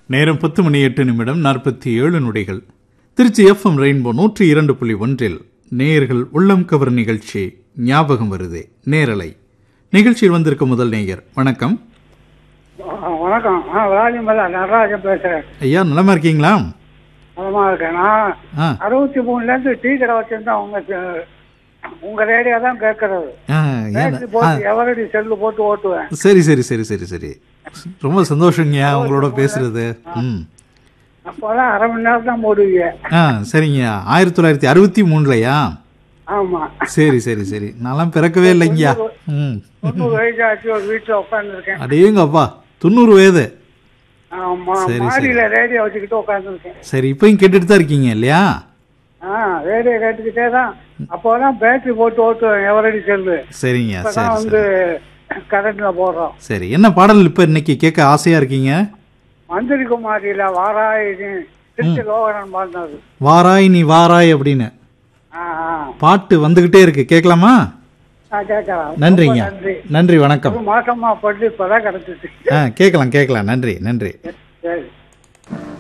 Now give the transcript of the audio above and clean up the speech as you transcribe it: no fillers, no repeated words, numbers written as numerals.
நேரம் 10:08 Trichy FM rainbow 102.1 நேயர்கள் உள்ளம் கவர் நிகழ்ச்சி ஞாபகம் வருதே நேரலை நிகழ்ச்சியில் வந்திருக்க முதல் நேயர். வணக்கம். வணக்கம். நடராஜன் பேசுறேன். ஐயா நலமா இருக்கீங்களா? நலமா இருக்கேன். நான் 63 டீ கடை வச்சிருந்தேன். உங்க ரேடியோ தான் கேட்கறது. எவரடி செல்லு போட்டு ஓட்டுவேன். சரி சரி சரி சரி சரி ரொம்ப சந்தோஷங்கய்யா உங்களோட பேசுறது. அப்போதான் அரை மணி நேரம் தான் போடுவீங்க. சரிங்கய்யா. 1963லயா? ஆமா. சரி சரி சரி நான்லாம் பிறக்கவே இல்லைங்கய்யா. 90 வயசு ஆச்சு. ஒரு வீட்டுல உட்காந்துருக்கேன். அடேங்கப்பா 90 வயது. ஆமா. மாடியில ரேடியோ வச்சுக்கிட்டு உட்காந்துருக்கேன். சரி இப்பயும் கேட்டுட்டு தான் இருக்கீங்க இல்லையா? ரேடியோ கேட்டுக்கிட்டே தான். அப்போதான் பேட்டரி போட்டு ஓட்டுவேன் எவரடி செல்லு. சரிங்க. சரி வந்து கரண்ட்ல போடுறோம். சரி என்ன பாடல் இப்ப இன்னைக்கு கேட்க ஆசையா இருக்கீங்க? மந்திரி குமாரியில வாராய் லோகரன் பாடினது. வாராய் நீ வாராய் அப்படின்னு பாட்டு வந்துகிட்டே இருக்கு. கேட்கலாமா? நன்றிங்க. நன்றி வணக்கம். மாசமா பட்டு இப்பதான் கிடைச்சிச்சு. கேட்கலாம் கேட்கலாம். நன்றி நன்றி. சரி.